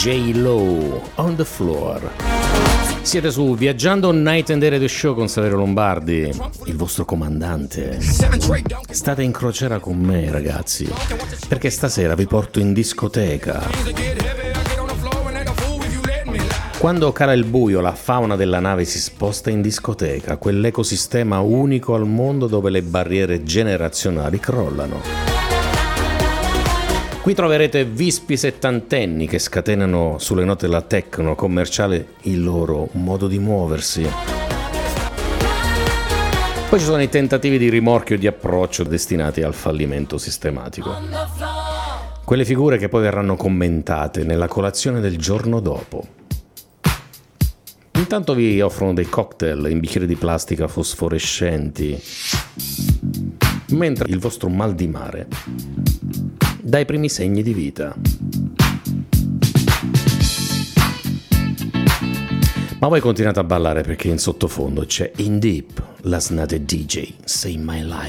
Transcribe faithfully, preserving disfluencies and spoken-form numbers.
J-Lo, On the Floor. Siete su Viaggiando Night and Day Radio Show con Saverio Lombardi, il vostro comandante. State in crociera con me, ragazzi, perché stasera vi porto in discoteca. Quando cala il buio, la fauna della nave si sposta in discoteca, quell'ecosistema unico al mondo dove le barriere generazionali crollano. Qui troverete vispi settantenni che scatenano sulle note della techno commerciale il loro modo di muoversi. Poi ci sono i tentativi di rimorchio e di approccio destinati al fallimento sistematico. Quelle figure che poi verranno commentate nella colazione del giorno dopo. Intanto vi offrono dei cocktail in bicchieri di plastica fosforescenti, mentre il vostro mal di mare dà i primi segni di vita. Ma voi continuate a ballare perché in sottofondo c'è In Deep, Last Night D J, Save My Life.